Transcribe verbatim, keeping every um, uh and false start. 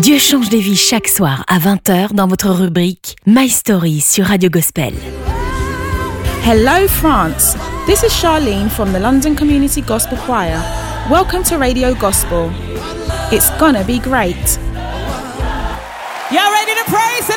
Dieu change des vies chaque soir à vingt heures dans votre rubrique My Story sur Radio Gospel. Hello France, this is Charlene from the London Community Gospel Choir. Welcome to Radio Gospel. It's gonna be great. Y'all ready to praise?